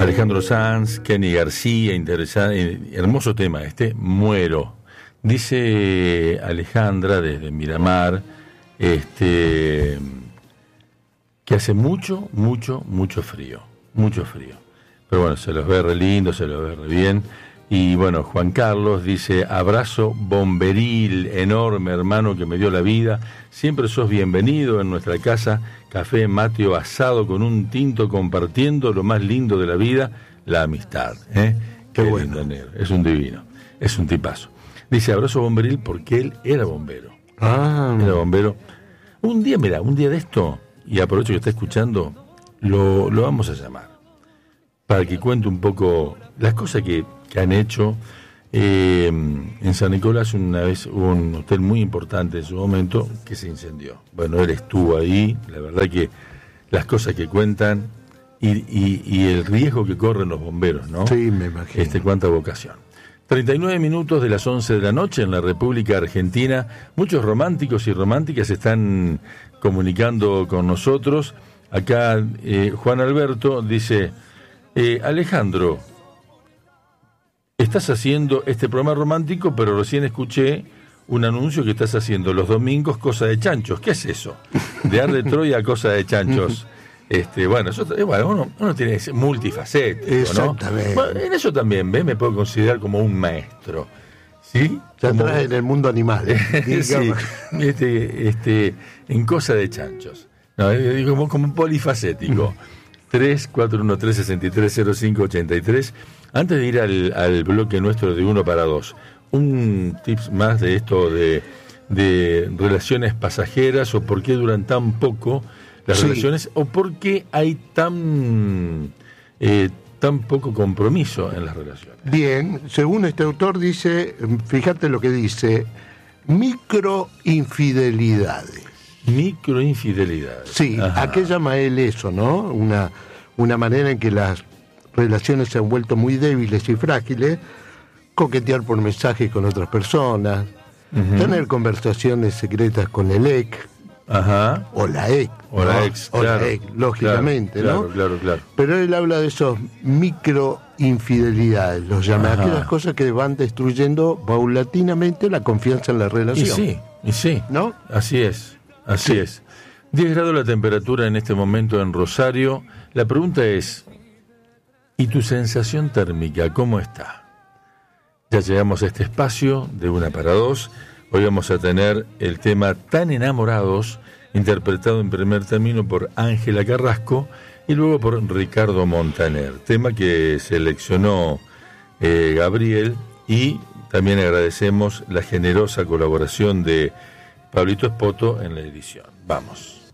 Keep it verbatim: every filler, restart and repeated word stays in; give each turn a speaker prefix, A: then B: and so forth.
A: Alejandro Sanz, Kenny García, interesante, hermoso tema este, Muero. Dice Alejandra desde Miramar, este, que hace mucho, mucho, mucho frío, mucho frío. Pero bueno, se los ve re lindo, se los ve re bien. Y bueno, Juan Carlos dice, abrazo bomberil enorme, hermano, que me dio la vida. Siempre sos bienvenido en nuestra casa. Café, mate o asado con un tinto, compartiendo lo más lindo de la vida, la amistad. ¿eh?
B: Qué, Qué
A: bueno. Lindo, es un divino, es un tipazo. Dice, abrazo bomberil porque él era bombero.
B: Ah.
A: Era bombero. Un día, mira, un día de esto, y aprovecho que está escuchando, lo, lo vamos a llamar. Para que cuente un poco las cosas que, que han hecho. Eh, en San Nicolás una vez hubo un hotel muy importante en su momento que se incendió. Bueno, él estuvo ahí, la verdad que las cosas que cuentan y, y, y el riesgo que corren los bomberos, ¿no?
B: Sí, me imagino.
A: Este, cuánta vocación. treinta y nueve minutos de las once de la noche en la República Argentina. Muchos románticos y románticas están comunicando con nosotros. Acá eh, Juan Alberto dice, eh, Alejandro, estás haciendo este programa romántico, pero recién escuché un anuncio que estás haciendo los domingos Cosa de Chanchos. ¿Qué es eso? De Ar de Troya a Cosa de Chanchos. Este, bueno, eso, bueno uno, uno tiene que ser multifacético,
B: exactamente.
A: ¿no? Bueno, en eso también, ¿ves? Me puedo considerar como un maestro. ¿Sí?
B: Ya
A: como...
B: atrás en el mundo animal.
A: sí, este, este, en Cosa de Chanchos. No, como, como un polifacético. tres cuatro uno tres seis tres cero cinco ocho tres. Antes de ir al, al bloque nuestro de uno para dos, un tips más de esto de, de relaciones pasajeras, o por qué duran tan poco las sí. relaciones, o por qué hay tan, eh, tan poco compromiso en las relaciones.
B: Bien, según este autor dice, fíjate lo que dice, microinfidelidades.
A: Microinfidelidades.
B: Sí, Ajá. ¿a qué llama él eso, no? Una, una manera en que las relaciones se han vuelto muy débiles y frágiles, coquetear por mensajes con otras personas, uh-huh. tener conversaciones secretas con el ex,
A: Ajá.
B: o la ex,
A: o la ex,
B: o
A: claro,
B: la ex lógicamente,
A: claro,
B: ¿no?
A: Claro, claro, claro.
B: Pero él habla de esos microinfidelidades, los llama, Ajá. aquellas cosas que van destruyendo paulatinamente la confianza en la relación.
A: Y sí, y sí,
B: ¿no?
A: Así es, así
B: sí.
A: es. diez grados la temperatura en este momento en Rosario. La pregunta es, ¿y tu sensación térmica cómo está? Ya llegamos a este espacio de una para dos. Hoy vamos a tener el tema Tan Enamorados, interpretado en primer término por Ángela Carrasco y luego por Ricardo Montaner. Tema que seleccionó eh, Gabriel, y también agradecemos la generosa colaboración de Pablito Espoto en la edición. Vamos.